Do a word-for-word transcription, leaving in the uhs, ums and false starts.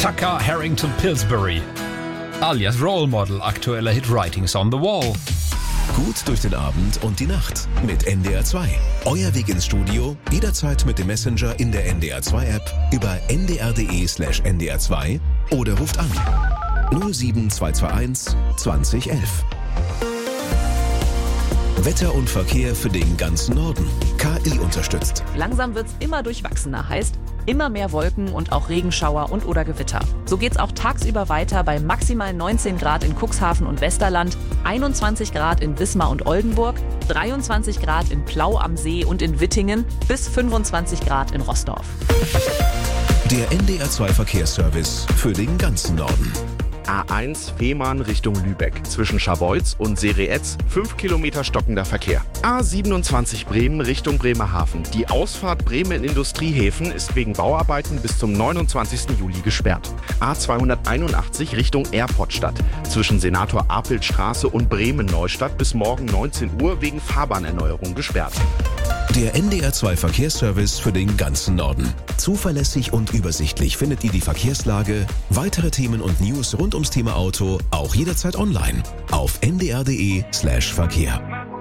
Tucker Harrington Pillsbury, alias Role Model aktueller Hit Writings on the Wall. Gut durch den Abend und die Nacht mit N D R zwei. Euer Weg ins Studio, jederzeit mit dem Messenger in der N D R zwei App über n d r punkt d e slash n d r zwei oder ruft an null sieben zwei zwei eins zwanzig elf. Wetter und Verkehr für den ganzen Norden. K I unterstützt. Langsam wird's immer durchwachsener, heißt immer mehr Wolken und auch Regenschauer und oder Gewitter. So geht's auch tagsüber weiter bei maximal neunzehn Grad in Cuxhaven und Westerland, einundzwanzig Grad in Wismar und Oldenburg, dreiundzwanzig Grad in Plau am See und in Wittingen bis fünfundzwanzig Grad in Roßdorf. Der N D R zwei Verkehrsservice für den ganzen Norden. A eins Fehmarn Richtung Lübeck. Zwischen Scharbeutz und Sereetz fünf Kilometer stockender Verkehr. A siebenundzwanzig Bremen Richtung Bremerhaven. Die Ausfahrt Bremen Industriehäfen ist wegen Bauarbeiten bis zum neunundzwanzigsten Juli gesperrt. A zweihunderteinundachtzig Richtung Erportstadt. Zwischen Senator Apelstraße und Bremen Neustadt bis morgen neunzehn Uhr wegen Fahrbahnerneuerung gesperrt. Der N D R zwei Verkehrsservice für den ganzen Norden. Zuverlässig und übersichtlich findet ihr die Verkehrslage, weitere Themen und News rund ums Thema Auto auch jederzeit online auf n d r punkt d e slash Verkehr.